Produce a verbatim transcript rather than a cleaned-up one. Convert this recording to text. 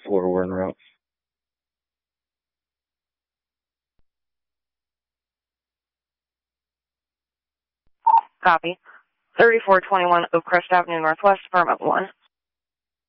four we're en route. Copy. thirty-four twenty-one Oak Crest Avenue Northwest, Apartment one.